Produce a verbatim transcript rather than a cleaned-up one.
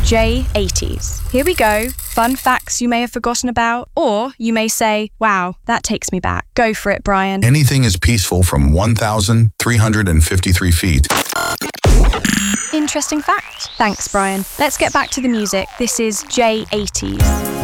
J eighties. Here we go. Fun facts you may have forgotten about, or you may say, wow, that takes me back. Go for it, Brian. Anything is peaceful from one thousand three hundred fifty-three feet. Interesting fact. Thanks, Brian. Let's get back to the music. This is J eighties.